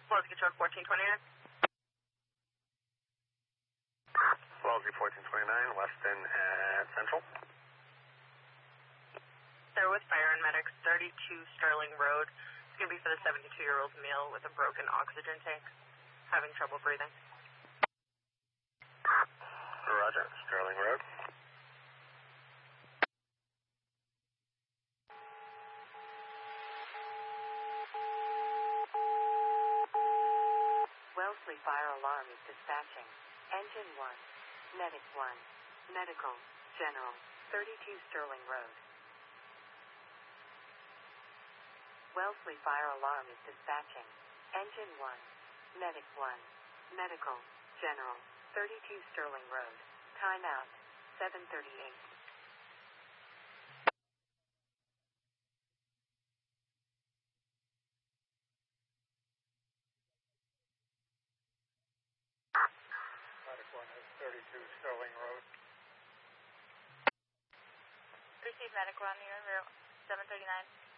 Wellesley Road 1429. Wellesley 1429, Weston at Central. There was fire and medics, 32 Sterling Road. It's going to be for the 72-year-old male with a broken oxygen tank, having trouble breathing. Roger, Sterling Road. Wellesley Fire Alarm is dispatching. Engine 1, Medic 1, Medical, General, 32 Sterling Road. Wellesley Fire Alarm is dispatching. Engine 1, Medic 1, Medical, General, 32 Sterling Road. Timeout, 7:38. Medic 1 is 32 Sterling Road. Receive Medic 1, you're 739.